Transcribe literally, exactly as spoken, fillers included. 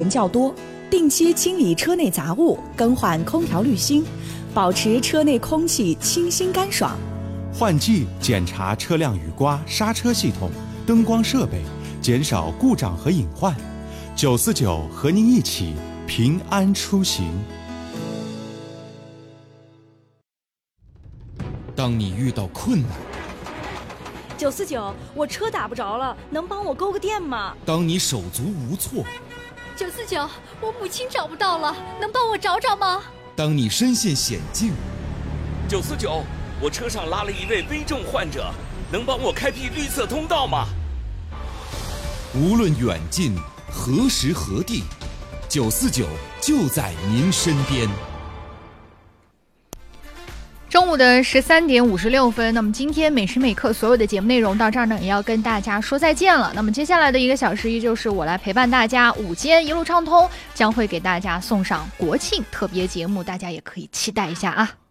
人较多，定期清理车内杂物，更换空调滤芯，保持车内空气清新干爽。 换季检查车辆雨刮、刹车系统、灯光设备，减少故障和隐患。九四九和您一起平安出行。 当你遇到困难， 九四九，我车打不着了，能帮我勾个电吗？ 当你手足无措， 九四九，我母亲找不到了，能帮我找找吗？ 当你身陷险境， 九四九，我车上拉了一位危重患者，能帮我开辟绿色通道吗？ 无论远近，何时何地，九四九就在您身边。 中午的十三点五十六分，那么今天每时每刻所有的节目内容到这儿呢，也要跟大家说再见了。那么接下来的一个小时，依旧是我来陪伴大家，午间一路畅通将会给大家送上国庆特别节目，大家也可以期待一下啊。